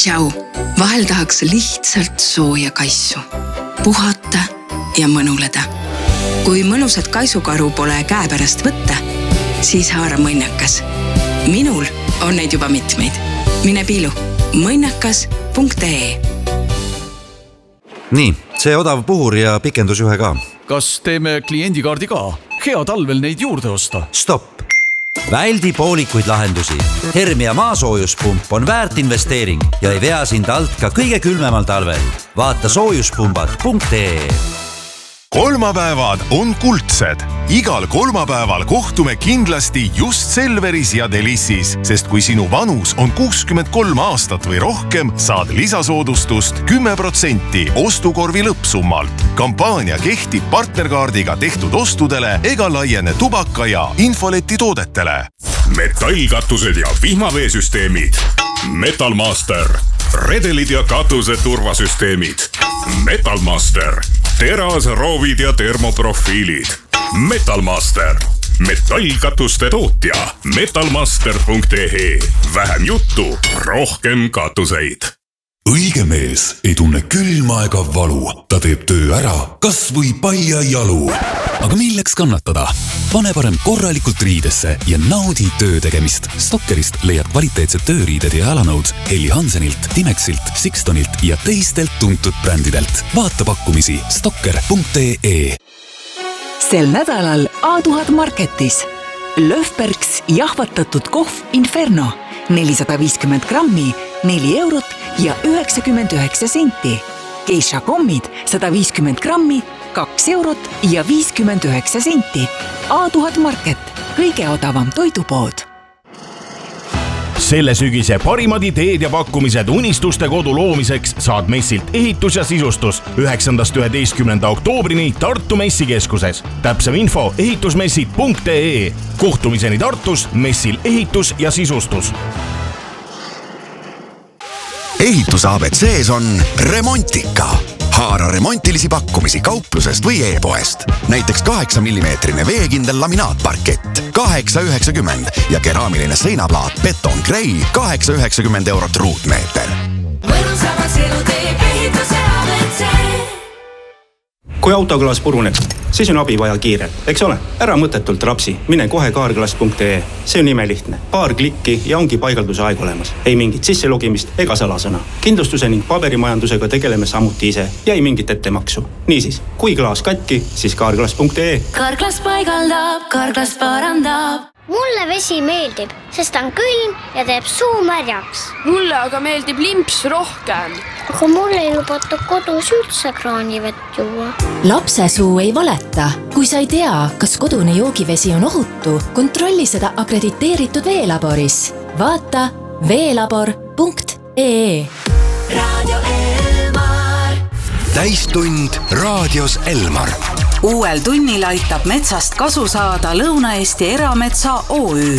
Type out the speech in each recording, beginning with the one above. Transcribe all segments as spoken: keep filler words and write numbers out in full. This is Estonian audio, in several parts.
Tšau, vahel tahaks lihtsalt sooja kaisu, puhata ja mõnuleda. Kui mõnusat kaisukaru pole käepärast võtta, siis haara mõnnakas. Minul on neid juba mitmeid. Mine piilu mõnnakas punkt ee. Nii, see odav puhur ja pikendusjuhe ka. Kas teeme kliendikaardi ka? Hea talvel neid juurde osta. Stopp! Väldi poolikuid lahendusi. Hermia maasoojuspump on väärt investeering ja ei vea sind alt ka kõige külmemal talvel. Vaata soojuspumbad punkt ee. Kolmapäevad on kuldsed. Igal kolmapäeval kohtume kindlasti just Selveris ja Delissis, sest kui sinu vanus on kuuskümmend kolm aastat või rohkem, saad lisasoodustust kümme protsenti ostukorvi lõppsummalt. Kampaania kehtib partnerkaardiga tehtud ostudele ega laiene tubaka ja infoleti toodetele. Metallkatused ja vihmaveesüsteemid. Metalmaster. Redelid ja katuse turvasüsteemid. Metalmaster. Teras, roovid ja termoprofiilid. Metalmaster. Metallkatuste tootja. metalmaster punkt ee. Vähem juttu, rohkem katuseid. Õige mees ei tunne külma ega valu. Ta teeb töö ära, kas või paia jalu. Aga milleks kannatada? Pane parem korralikult riidesse ja naudi töö tegemist. Stokkerist leiad kvaliteetsed tööriided ja jalanõud Heli Hansenilt, Timexilt, Sixtonilt ja teistelt tuntud brändidelt. Vaata pakkumisi stokker punkt ee. Sel nädalal A tuhat Marketis. Löfbergs jahvatatud kohv Inferno. nelisada viiskümmend grammi, neli eurot ja üheksakümmend üheksa senti. Geisha kommid sada viiskümmend grammi, kaks eurot ja viiskümmend üheksa senti. A tuhat Market, kõige odavam toidupood. Selle sügise parimad ideed ja pakkumised unistuste kodu loomiseks saad messilt ehitus ja sisustus üheksandast üheteistkümnenda oktoobrini Tartu messikeskuses. Täpsem info ehitusmessid punkt ee. Kohtumiseni Tartus messil ehitus ja sisustus. Ehitus A B C-s on Remontika. Haara remontilisi pakkumisi kauplusest või e-poest. Näiteks kaheksa millimeetrine veekindel laminaatparkett kaheksa üheksakümmend ja keraamiline seinaplaat Beton Grey kaheksa üheksakümmend eurot ruutmeeter. Mõnusamaks elu teeb ehituse A B C. Kui autoklaas puruneb, siis on abi vaja kiire. Eks ole, ära mõtetult rapsi. Mine kohe kaarklaas punkt ee. See on imelihtne. Paar klikki ja ongi paigalduse aeg olemas. Ei mingit sisselogimist ega salasõna. Kindlustuse ning paberimajandusega tegeleme samuti ise ja ei mingit ettemaksu. Niisiis, kui klaas katki, siis kaarklaas punkt ee. Kaarklaas paigaldab, kaarklaas parandab. Mulle vesi meeldib, sest on külm ja teeb suu märjaks. Mulle aga meeldib limps rohkem. Aga mulle ei lubata kodus üldse kraanivett juua. Lapse suu ei valeta. Kui sa ei tea, kas kodune joogivesi on ohutu, kontrolli seda akrediteeritud veelaboris. Vaata veelabor punkt ee. Radio Elmar. Täistund raadios Elmar. Uuel tunnil aitab metsast kasu saada Lõuna-Eesti Erametsa O Ü.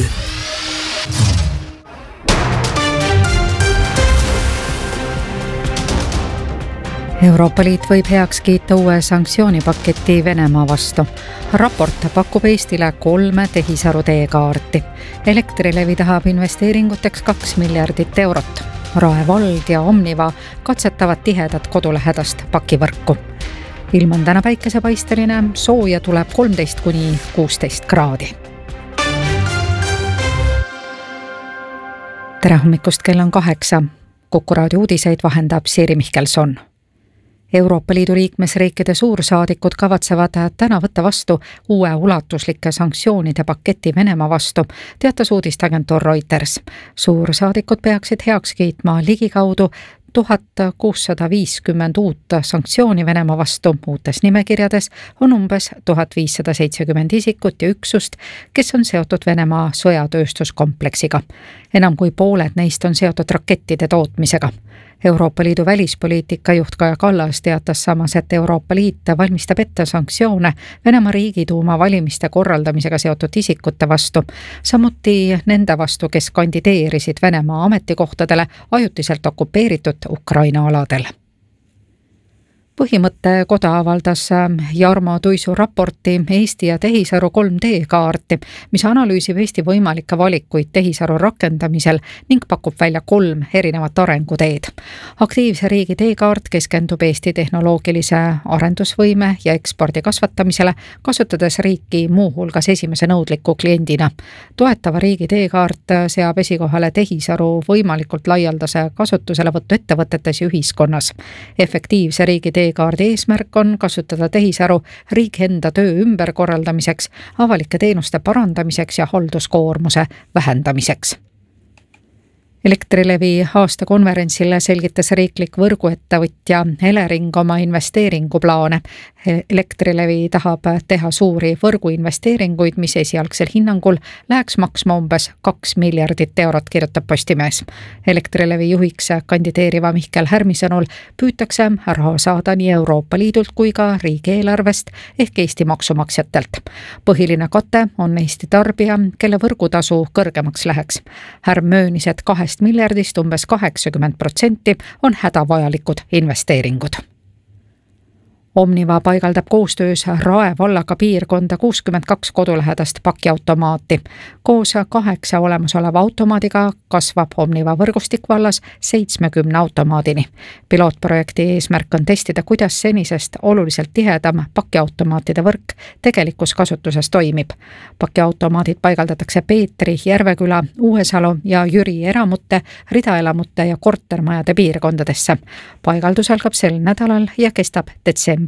Euroopa Liit võib heaks kiita uue sanktsioonipaketi Venemaa vastu. Raport pakub Eestile kolme tehisaru teekaarti. Elektrilevi tahab investeeringuteks kaks miljardit eurot. Rae vald ja Omniva katsetavad tihedat kodulähedast pakivõrku. Ilm on täna päikesepaisteline, sooja tuleb kolmteist kuni kuusteist kraadi. Tere hommikust, kell on kaheksa. Kuku raadio uudiseid vahendab Siiri Mihkelson. Euroopa Liidu liikmesriikide suursaadikud kavatsevad täna võtta vastu uue ulatuslike sanktsioonide paketi Venemaa vastu, teatas uudistagentuur Reuters. Suursaadikud peaksid heaks kiitma ligikaudu tuhat kuussada viiskümmend uut sanktsiooni Venemaa vastu. Uutes nimekirjades on umbes tuhat viissada seitsekümmend isikut ja üksust, kes on seotud Venemaa sõjatööstuskompleksiga. Enam kui pooled neist on seotud rakettide tootmisega. Euroopa Liidu välispoliitika juht Kaja Kallas teatas samas, et Euroopa Liit valmistab ette sanktsioone Venemaa riigiduuma valimiste korraldamisega seotud isikute vastu, samuti nende vastu, kes kandideerisid Venemaa ametikohtadele ajutiselt okupeeritud Ukraina aladel. Põhimõtte koda avaldas Jarmo Tuisu raporti Eesti ja tehisaru kolm D kaarti, mis analüüsib Eesti võimalikke valikuid tehisaru rakendamisel ning pakub välja kolm erinevat arenguteed. Aktiivse riigi teekaart keskendub Eesti tehnoloogilise arendusvõime ja ekspordi kasvatamisele, kasutades riiki muuhulgas esimese nõudliku kliendina. Toetava riigi teekaart seab esikohale tehisaru võimalikult laialdase kasutuselevõttu ettevõtetes ja ühiskonnas. Efektiivse riigi teekaart Teekaardi eesmärk on kasutada tehisaru riigi enda töö ümberkorraldamiseks, avalike teenuste parandamiseks ja halduskoormuse vähendamiseks. Elektrilevi aastakonverentsile selgitas riiklik võrguettevõtja Elering oma investeeringuplaane. Elektrilevi tahab teha suuri võrguinvesteeringuid, mis esialgsel hinnangul läheks maksma umbes kaks miljardit eurot, kirjutab Postimees. Elektrilevi juhiks kandideeriva Mihkel Härmi sõnul püütakse raha saada nii Euroopa Liidult kui ka riigieelarvest ehk Eesti maksumaksjatelt. Põhiline kate on Eesti tarbija, kelle võrgutasu kõrgemaks läheks. Härm möönis, et kahest miljardist umbes kaheksakümmend protsenti on hädavajalikud investeeringud. Omniva paigaldab koostöös Rae vallaga piirkonda kuuskümmend kaks kodulähedast pakiautomaati. Koos kaheksa olemasoleva automaadiga kasvab Omniva võrgustik vallas seitsmekümne automaadini. Pilootprojekti eesmärk on testida, kuidas senisest oluliselt tihedam pakiautomaatide võrk tegelikus kasutuses toimib. Pakiautomaadid paigaldatakse Peetri, Järveküla, Uuesalu ja Jüri eramute, ridaelamute ja kortermajade piirkondadesse. Paigaldus algab sel nädalal ja kestab detsembris.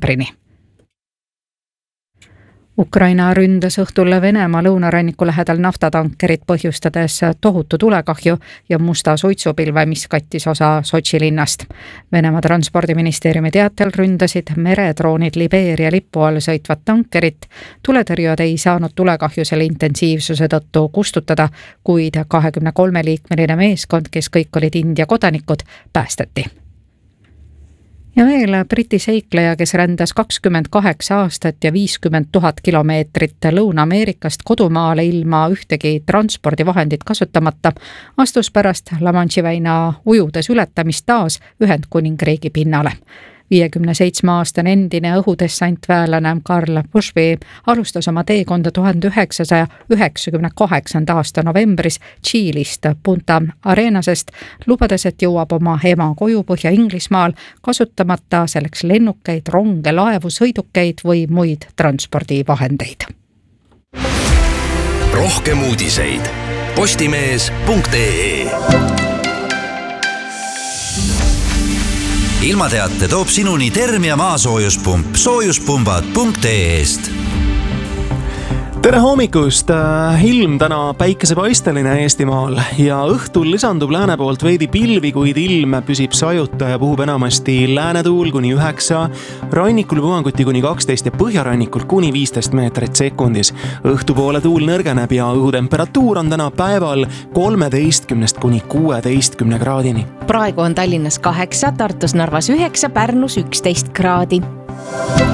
Ukraina ründas õhtul Venemaa lõunaranniku lähedal naftatankerit, põhjustades tohutu tulekahju ja musta suitsupilve, mis kattis osa Sotši linnast. Venemaa transpordiministeeriumi teatel ründasid meredroonid Libeeria lipu all sõitvat tankerit. Tuletõrjud ei saanud tulekahju selle intensiivsuse tõttu kustutada, kuid kahekümne kolme liikmeline meeskond, kes kõik olid India kodanikud, päästeti. Ja veel Briti seikleja, kes rändas kakskümmend kaheksa aastat ja viiskümmend tuhat kilomeetrit Lõuna-Ameerikast kodumaale ilma ühtegi transpordivahendit kasutamata, astus pärast La Manche'i väina ujudes ületamist taas Ühendkuningriigi pinnale. viiekümne seitsme aastane endine õhudessantväelane Karl Bushby alustas oma teekonda tuhande üheksasaja üheksakümne kaheksanda aasta novembris Tšiilist Punta Arenasest, lubades, et jõuab oma ema koju Põhja-Inglismaal, kasutamata selleks lennukeid, ronge, laevu, sõidukeid või muid transpordivahendeid. Rohkem uudiseid postimees punkt ee. Ilmateate toob sinuni Termia maasoojuspump soojuspumbad punkt ee-st. Tere hommikust! Ilm täna päikesepaisteline Eestimaal ja õhtul lisandub lääne poolt veidi pilvi, kuid ilm püsib sajuta ja puhub enamasti läänetuul kuni üheksa, rannikul puhanguti kuni kaksteist ja põhjarannikul kuni viisteist meetrit sekundis. Õhtupoole tuul nõrgeneb ja õhutemperatuur on täna päeval kolmeteistkümnest kuni kuueteistkümne kraadini. Praegu on Tallinnas kaheksa, Tartus, Narvas üheksa, Pärnus üksteist kraadi.